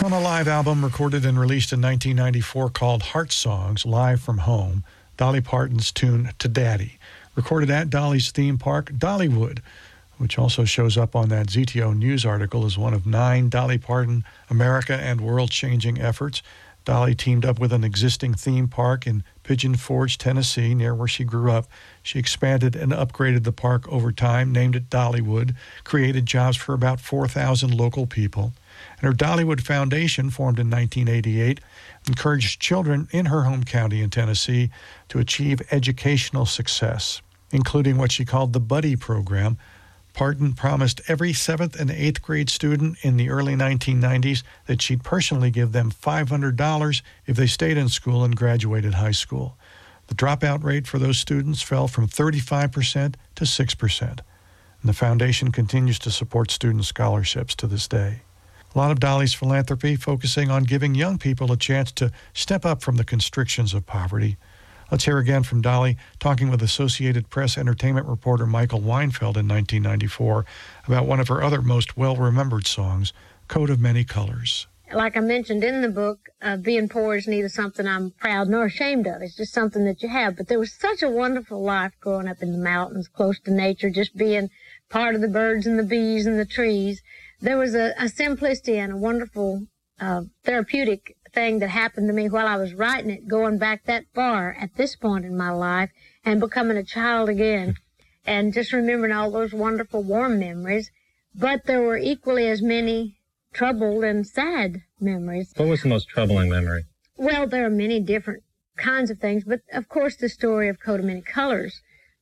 From a live album recorded and released in 1994 called Heart Songs, Live from Home, Dolly Parton's tune To Daddy, recorded at Dolly's theme park, Dollywood, which also shows up on that ZTO News article as one of 9 Dolly Parton America and world-changing efforts. Dolly teamed up with an existing theme park in Pigeon Forge, Tennessee, near where she grew up. She expanded and upgraded the park over time, named it Dollywood, created jobs for about 4,000 local people. And her Dollywood Foundation, formed in 1988, encouraged children in her home county in Tennessee to achieve educational success, including what she called the Buddy Program. Parton promised every 7th and 8th grade student in the early 1990s that she'd personally give them $500 if they stayed in school and graduated high school. The dropout rate for those students fell from 35% to 6%. And the foundation continues to support student scholarships to this day. A lot of Dolly's philanthropy focusing on giving young people a chance to step up from the constrictions of poverty. Let's hear again from Dolly talking with Associated Press entertainment reporter Michael Weinfeld in 1994 about one of her other most well-remembered songs, Coat of Many Colors. Like I mentioned in the book, being poor is neither something I'm proud nor ashamed of. It's just something that you have. But there was such a wonderful life growing up in the mountains, close to nature, just being part of the birds and the bees and the trees. There was a simplicity and a wonderful therapeutic thing that happened to me while I was writing it, going back that far at this point in my life and becoming a child again and just remembering all those wonderful warm memories. But there were equally as many troubled and sad memories. What was the most troubling memory? Well, there are many different kinds of things, but of course the story of Coat of Many Colors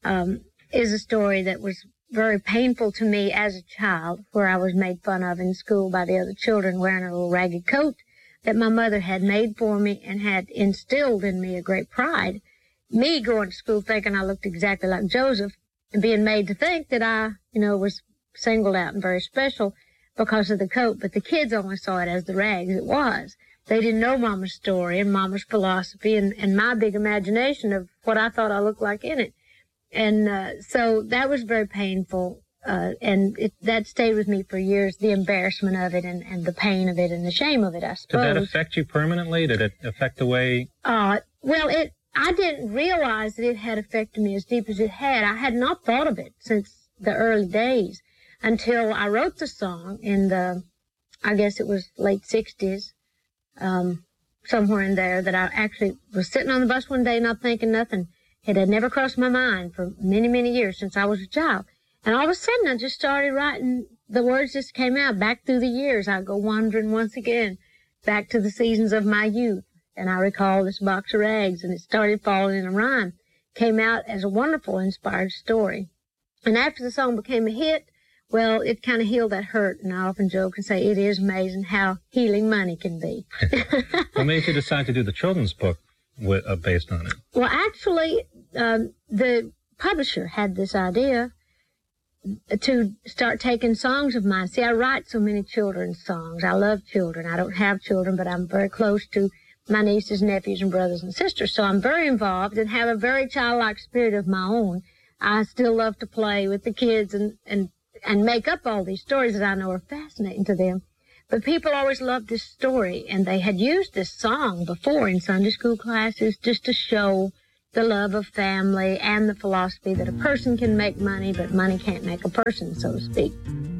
is a story that was very painful to me as a child, where I was made fun of in school by the other children wearing a little ragged coat that my mother had made for me and had instilled in me a great pride. Me going to school thinking I looked exactly like Joseph and being made to think that I, was singled out and very special because of the coat, but the kids only saw it as the rags it was. They didn't know Mama's story and Mama's philosophy and my big imagination of what I thought I looked like in it. And so that was very painful, and that stayed with me for years, the embarrassment of it and the pain of it and the shame of it, I suppose. Did that affect you permanently? Did it affect the way? Well, I didn't realize that it had affected me as deep as it had. I had not thought of it since the early days until I wrote the song in I guess it was late 60s, somewhere in there, that I actually was sitting on the bus one day not thinking nothing. It had never crossed my mind for many, many years since I was a child. And all of a sudden, I just started writing. The words just came out. Back through the years, I go wandering once again, back to the seasons of my youth. And I recall this box of rags, and it started falling in a rhyme. Came out as a wonderful, inspired story. And after the song became a hit, well, it kind of healed that hurt. And I often joke and say, it is amazing how healing money can be. What made you decide to do the children's book based on it? Well, actually, the publisher had this idea to start taking songs of mine. See, I write so many children's songs. I love children. I don't have children, but I'm very close to my nieces, nephews, and brothers and sisters. So I'm very involved and have a very childlike spirit of my own. I still love to play with the kids and make up all these stories that I know are fascinating to them. But people always loved this story, and they had used this song before in Sunday school classes just to show the love of family and the philosophy that a person can make money, but money can't make a person, so to speak.